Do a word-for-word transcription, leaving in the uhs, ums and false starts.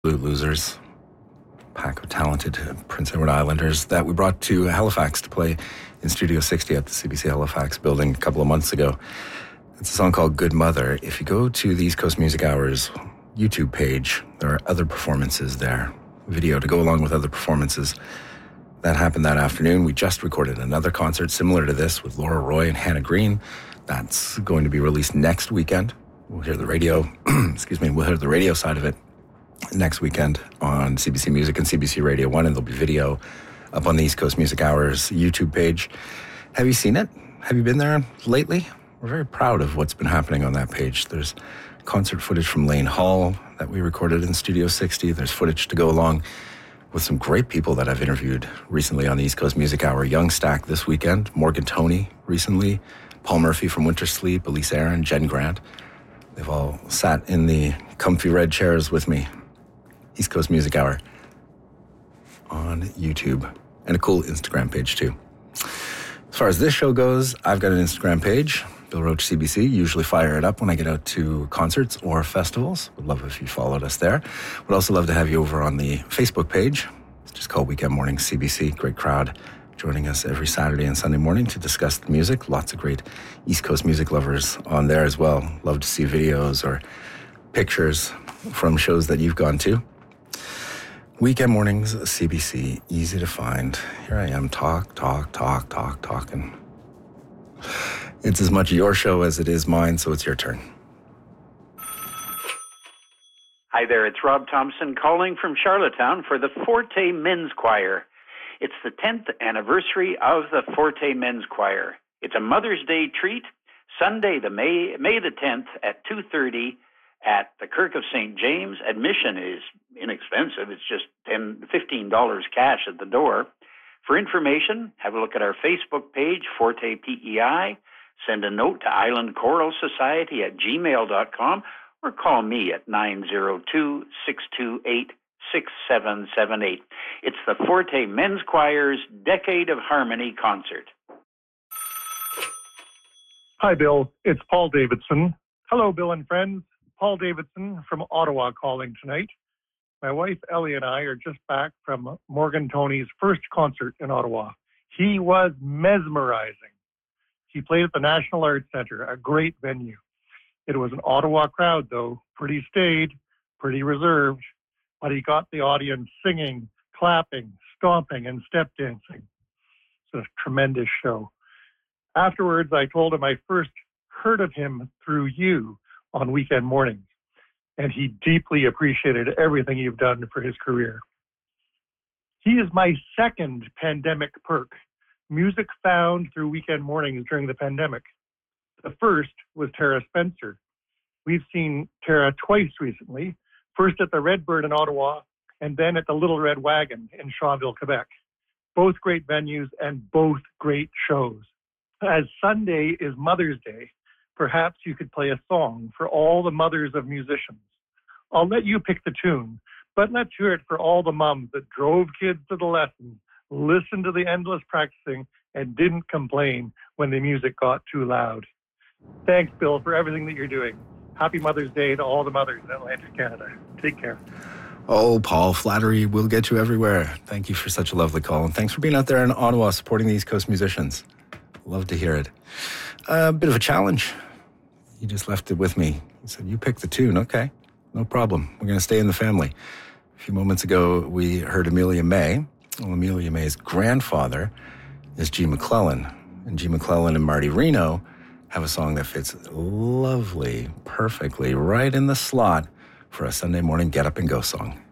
Blue Losers, pack of talented Prince Edward Islanders that we brought to Halifax to play in Studio sixty at the C B C Halifax building a couple of months ago. It's a song called Good Mother. If you go to the East Coast Music Hours YouTube page, there are other performances there, video to go along with other performances that happened that afternoon. We just recorded another concert similar to this with Laura Roy and Hannah Green. That's going to be released next weekend. We'll hear the radio, excuse me, we'll hear the radio side of it next weekend on C B C Music and C B C Radio one, and there'll be video up on the East Coast Music Hours YouTube page. Have you seen it? Have you been there lately? We're very proud of what's been happening on that page. There's concert footage from Lane Hall that we recorded in Studio sixty. There's footage to go along with some great people that I've interviewed recently on the East Coast Music Hour. Young Stack this weekend, Morgan Toney recently, Paul Murphy from Winter Sleep, Elise Aaron, Jen Grant. They've all sat in the comfy red chairs with me. East Coast Music Hour on YouTube, and a cool Instagram page too. As far as this show goes, I've got an Instagram page, Bill Roach C B C. Usually fire it up when I get out to concerts or festivals. Would love if you followed us there. Would also love to have you over on the Facebook page. It's just called Weekend Mornings C B C. Great crowd joining us every Saturday and Sunday morning to discuss the music. Lots of great East Coast music lovers on there as well. Love to see videos or pictures from shows that you've gone to. Weekend Mornings, C B C, easy to find. Here I am, talk, talk, talk, talk, talking. It's as much your show as it is mine, so it's your turn. Hi there, it's Rob Thompson calling from Charlottetown for the Forte Men's Choir. It's the tenth anniversary of the Forte Men's Choir. It's a Mother's Day treat, Sunday, the May, May the tenth at two thirty at the Kirk of Saint James. Admission is inexpensive. It's just ten dollars, fifteen dollars cash at the door. For information, have a look at our Facebook page, Forte P E I. Send a note to Island Choral Society at gmail dot com or call me at nine zero two, six two eight, six seven seven eight. It's the Forte Men's Choir's Decade of Harmony concert. Hi, Bill. It's Paul Davidson. Hello, Bill and friends. Paul Davidson from Ottawa calling tonight. My wife Ellie and I are just back from Morgan Toney's first concert in Ottawa. He was mesmerizing. He played at the National Arts Centre, a great venue. It was an Ottawa crowd, though, pretty staid, pretty reserved, but he got the audience singing, clapping, stomping, and step dancing. It's a tremendous show. Afterwards, I told him I first heard of him through you on Weekend Mornings, and he deeply appreciated everything you've done for his career. He is my second pandemic perk, music found through Weekend Mornings during the pandemic. The first was Tara Spencer. We've seen Tara twice recently, first at the Redbird in Ottawa, and then at the Little Red Wagon in Shawville, Quebec. Both great venues and both great shows. As Sunday is Mother's Day, perhaps you could play a song for all the mothers of musicians. I'll let you pick the tune, but let's hear it for all the moms that drove kids to the lessons, listened to the endless practicing, and didn't complain when the music got too loud. Thanks, Bill, for everything that you're doing. Happy Mother's Day to all the mothers in Atlantic Canada. Take care. Oh, Paul, flattery will get you everywhere. Thank you for such a lovely call, and thanks for being out there in Ottawa supporting the East Coast musicians. Love to hear it. A uh, bit of a challenge. He just left it with me. He said, you pick the tune. Okay, no problem. We're going to stay in the family. A few moments ago, we heard Amelia May. Well, Amelia May's grandfather is G. McClellan. And G. McClellan and Marty Reno have a song that fits lovely, perfectly, right in the slot for a Sunday morning get up and go song.